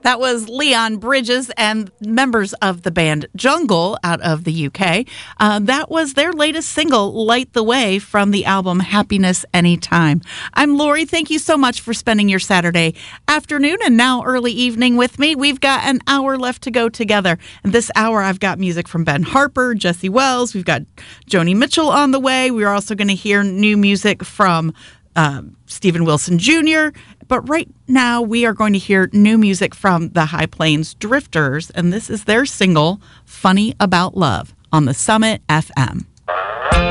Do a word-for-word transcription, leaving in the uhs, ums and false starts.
That was Leon Bridges and members of the band Jungle out of the U K. Uh, that was their latest single, Light the Way, from the album Happiness Anytime. I'm Lori. Thank you so much for spending your Saturday afternoon and now early evening with me. We've got an hour left to go together. And this hour, I've got music from Ben Harper, Jesse Wells. We've got Joni Mitchell on the way. We're also going to hear new music from um, Stephen Wilson Junior But right now, we are going to hear new music from the High Plains Drifters, and this is their single, Funny About Love, on the Summit F M.